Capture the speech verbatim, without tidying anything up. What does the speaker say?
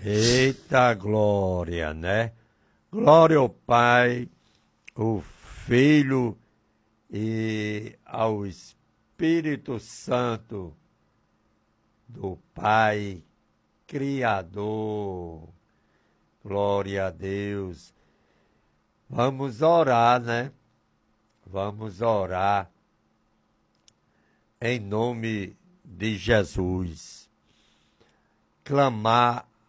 Eita glória, né? Glória ao Pai, ao Filho e ao Espírito Santo do Pai Criador. Glória a Deus. Vamos orar, né? Vamos orar em nome de Jesus. Clamar